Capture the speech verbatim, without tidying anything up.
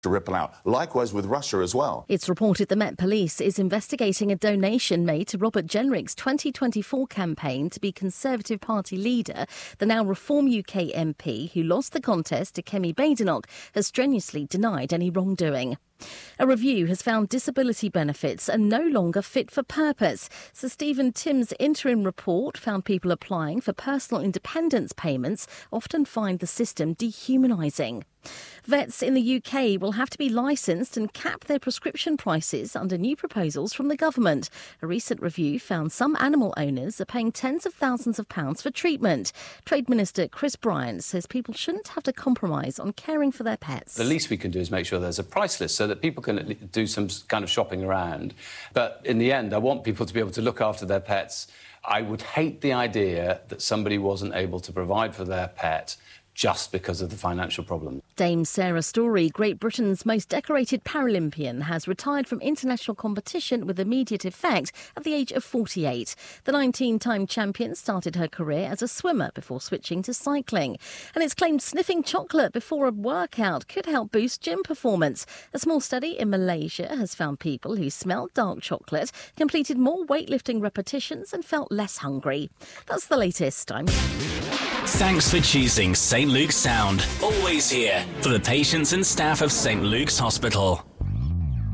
to ripple out. Likewise with Russia as well. It's reported the Met Police is investigating a donation made to Robert Jenrick's twenty twenty-four campaign to be Conservative Party leader. The now Reform U K M P, who lost the contest to Kemi Badenoch, has strenuously denied any wrongdoing. A review has found disability benefits are no longer fit for purpose. Sir Stephen Timms' interim report found people applying for personal independence payments often find the system dehumanising. Vets in the U K will have to be licensed and cap their prescription prices under new proposals from the government. A recent review found some animal owners are paying tens of thousands of pounds for treatment. Trade Minister Chris Bryant says people shouldn't have to compromise on caring for their pets. The least we can do is make sure there's a price list so that people can do some kind of shopping around. But in the end, I want people to be able to look after their pets. I would hate the idea that somebody wasn't able to provide for their pet just because of the financial problem. Dame Sarah Storey, Great Britain's most decorated Paralympian, has retired from international competition with immediate effect at the age of forty-eight. The nineteen-time champion started her career as a swimmer before switching to cycling. And it's claimed sniffing chocolate before a workout could help boost gym performance. A small study in Malaysia has found people who smelled dark chocolate completed more weightlifting repetitions and felt less hungry. That's the latest. I'm... Thanks for choosing Saint Luke's Sound. Always here for the patients and staff of Saint Luke's Hospital.